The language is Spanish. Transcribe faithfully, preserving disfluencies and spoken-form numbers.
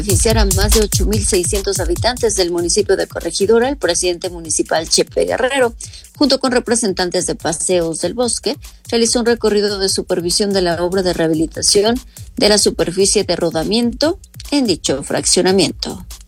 beneficiar a más de ocho mil seiscientos habitantes del municipio de Corregidora, el presidente municipal Chepe Guerrero, junto con representantes de Paseos del Bosque, realizó un recorrido de supervisión de la obra de rehabilitación de la superficie de rodamiento en dicho fraccionamiento.